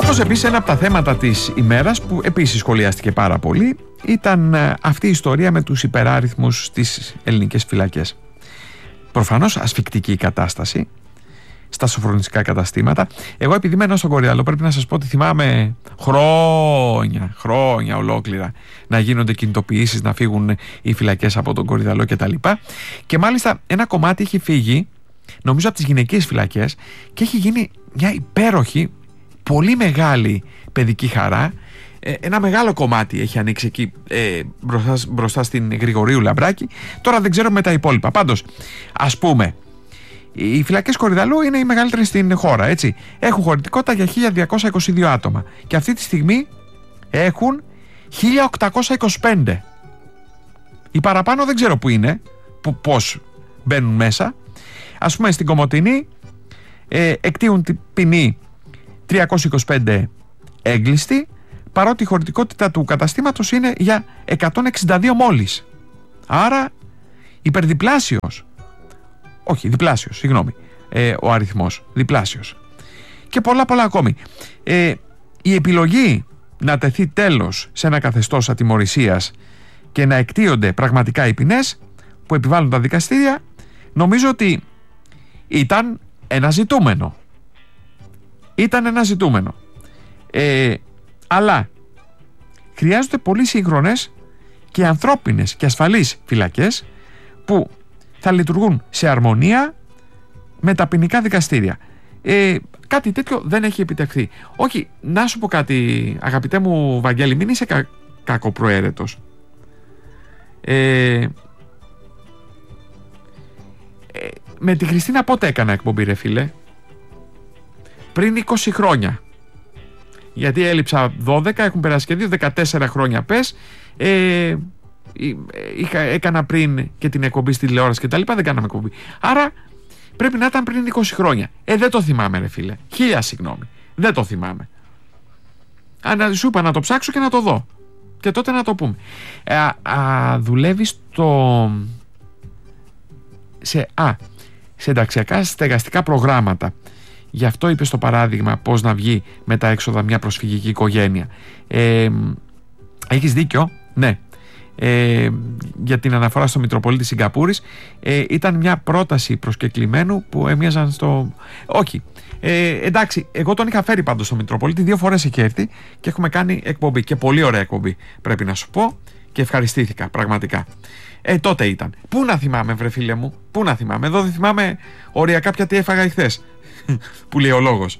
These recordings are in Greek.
Όπως επίσης ένα από τα θέματα της ημέρας που επίσης σχολιάστηκε πάρα πολύ ήταν αυτή η ιστορία με τους υπεράριθμους στις ελληνικές φυλακές. Προφανώς ασφικτική η κατάσταση στα σοφρονιστικά καταστήματα. Εγώ επειδή μένω στον Κορυδαλό πρέπει να σας πω ότι θυμάμαι χρόνια ολόκληρα να γίνονται κινητοποιήσεις, να φύγουν οι φυλακές από τον Κορυδαλό κτλ. Και μάλιστα ένα κομμάτι έχει φύγει, νομίζω από τις γυναικείες φυλακές, και έχει γίνει μια υπέροχη, πολύ μεγάλη παιδική χαρά. Ένα μεγάλο κομμάτι έχει ανοίξει εκεί μπροστά στην Γρηγορίου Λαμπράκη. Τώρα δεν ξέρω με τα υπόλοιπα. Πάντως, ας πούμε, οι φυλακές Κορυδαλού είναι οι μεγαλύτερες στην χώρα, έτσι. Έχουν χωρητικότητα για 1.222 άτομα. Και αυτή τη στιγμή έχουν 1.825. Οι παραπάνω δεν ξέρω που είναι, πώς μπαίνουν μέσα. Ας πούμε στην Κομοτηνή εκτείουν την ποινή 325 έγκλειστοι, παρότι η χωρητικότητα του καταστήματος είναι για 162 μόλις. Άρα υπερδιπλάσιος. Όχι, διπλάσιος, συγγνώμη. Ο αριθμός, διπλάσιος. Και πολλά ακόμη. Η επιλογή να τεθεί τέλος σε ένα καθεστώς ατιμωρησίας και να εκτείονται πραγματικά οι ποινές που επιβάλλουν τα δικαστήρια, νομίζω ότι ήταν ένα ζητούμενο. Αλλά χρειάζονται πολύ σύγχρονες και ανθρώπινες και ασφαλείς φυλακές που θα λειτουργούν σε αρμονία με τα ποινικά δικαστήρια. Κάτι τέτοιο δεν έχει επιτευχθεί. Όχι, να σου πω κάτι, αγαπητέ μου Βαγγέλη, μην είσαι κακοπροαίρετος. Με τη Χριστίνα πότε έκανα εκπομπή, ρε φίλε? Πριν 20 χρόνια. Γιατί έλειψα 12, έχουν περάσει και 14 χρόνια πες. Έκανα πριν και την εκπομπή στη τηλεόραση και τα λοιπά, δεν κάναμε εκπομπή. Άρα πρέπει να ήταν πριν 20 χρόνια. Δεν το θυμάμαι, ρε φίλε. 1000 συγγνώμη. Δεν το θυμάμαι. Σου είπα να το ψάξω και να το δω. Και τότε να το πούμε. Δουλεύεις σε ενταξιακά στεγαστικά προγράμματα. Γι' αυτό είπε στο παράδειγμα πώς να βγει με τα έξοδα μια προσφυγική οικογένεια. Έχεις δίκιο, ναι. Για την αναφορά στο Μητροπολίτη Σιγκαπούρης, ήταν μια πρόταση προσκεκλημένου που έμοιαζαν στο... Όχι, εντάξει, εγώ τον είχα φέρει πάντως στο Μητροπολίτη, 2 φορές έχει έρθει και έχουμε κάνει εκπομπή, και πολύ ωραία εκπομπή πρέπει να σου πω, και ευχαριστήθηκα πραγματικά. Τότε ήταν. Πού να θυμάμαι, βρε φίλε μου, πού να θυμάμαι? Εδώ δεν θυμάμαι οριακά πια τι έφαγα εχθές που λέει ο λόγος.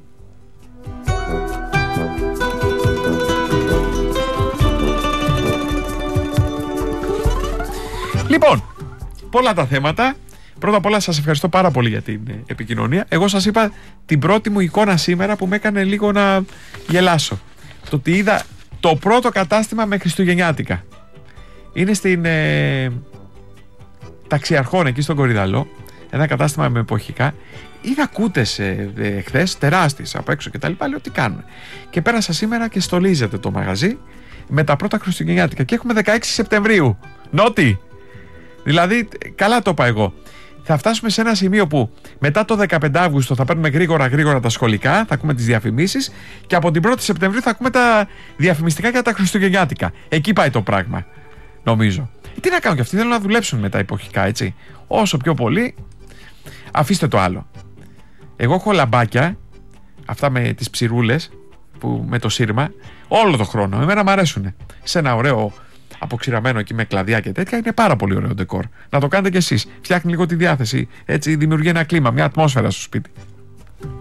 Λοιπόν, πολλά τα θέματα. Πρώτα απ' όλα σας ευχαριστώ πάρα πολύ για την επικοινωνία. Εγώ σας είπα την πρώτη μου εικόνα σήμερα που με έκανε λίγο να γελάσω. Το ότι είδα το πρώτο κατάστημα με χριστουγεννιάτικα. Είναι στην Ταξιαρχών, εκεί στον Κορυδαλό. Ένα κατάστημα με εποχικά. Είδα κούτες χθες, τεράστιες από έξω και τα λοιπά. Λέω τι κάνουν. Και πέρασα σήμερα και στολίζεται το μαγαζί με τα πρώτα χριστουγεννιάτικα. Και έχουμε 16 Σεπτεμβρίου. Νότι. Δηλαδή, καλά το είπα εγώ. Θα φτάσουμε σε ένα σημείο που μετά το 15 Αύγουστο θα παίρνουμε γρήγορα τα σχολικά, θα ακούμε τις διαφημίσεις, και από την 1η Σεπτεμβρίου θα ακούμε τα διαφημιστικά για τα χριστουγεννιάτικα. Εκεί πάει το πράγμα, νομίζω. Τι να κάνουν κι αυτοί, θέλουν να δουλέψουν με τα εποχικά, έτσι. Όσο πιο πολύ, αφήστε το άλλο. Εγώ έχω λαμπάκια, αυτά με τις ψιρούλες, που με το σύρμα, όλο το χρόνο. Εμένα μου αρέσουν. Σε ένα ωραίο αποξηραμένο εκεί με κλαδιά και τέτοια, είναι πάρα πολύ ωραίο ντεκόρ. Να το κάνετε κι εσείς. Φτιάχνει λίγο τη διάθεση. Έτσι δημιουργεί ένα κλίμα, μια ατμόσφαιρα στο σπίτι.